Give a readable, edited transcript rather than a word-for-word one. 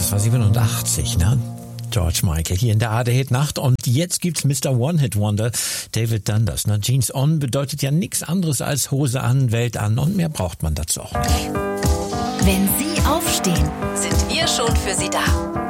das war 87, ne? George Michael hier in der ARD-Hit-Nacht. Und jetzt gibt's Mr. One-Hit-Wonder, David Dundas. Na, Jeans on bedeutet ja nichts anderes als Hose an, Welt an. Und mehr braucht man dazu auch nicht. Wenn Sie aufstehen, sind wir schon für Sie da.